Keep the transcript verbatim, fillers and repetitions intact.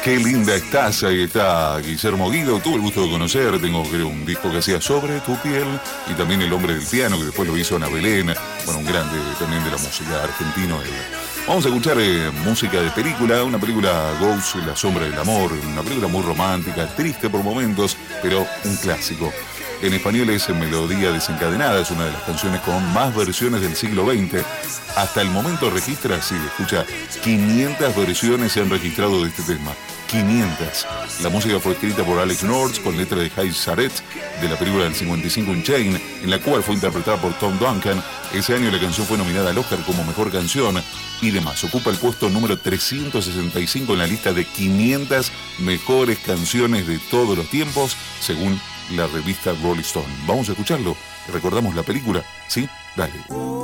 Qué linda estás, ahí está Guillermo Guido, tuve el gusto de conocer, tengo creo un disco que hacía Sobre tu piel y también El hombre del piano, que después lo hizo Ana Belén, bueno, un grande también de la música argentino. Vamos a escuchar eh, música de película, una película Ghost, La sombra del amor, una película muy romántica, triste por momentos, pero un clásico. En español es Melodía desencadenada, es una de las canciones con más versiones del siglo veinte. Hasta el momento registra, sí, escucha, quinientas versiones se han registrado de este tema. quinientas. La música fue escrita por Alex North con letra de Jay Sarett de la película del cincuenta y cinco Unchained, en la cual fue interpretada por Tom Duncan. Ese año la canción fue nominada al Oscar como Mejor Canción y demás. Ocupa el puesto número trescientos sesenta y cinco en la lista de quinientas mejores canciones de todos los tiempos, según la revista Rolling Stone. Vamos a escucharlo. ¿Recordamos la película? ¿Sí? Dale.